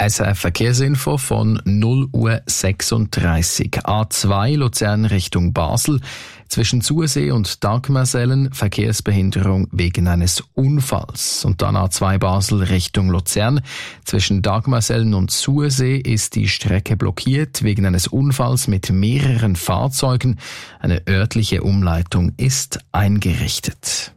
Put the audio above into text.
SRF Verkehrsinfo von 0:36 Uhr. A2 Luzern Richtung Basel. Zwischen Zursee und Dagmersellen Verkehrsbehinderung wegen eines Unfalls. Und dann A2 Basel Richtung Luzern. Zwischen Dagmersellen und Zursee ist die Strecke blockiert wegen eines Unfalls mit mehreren Fahrzeugen. Eine örtliche Umleitung ist eingerichtet.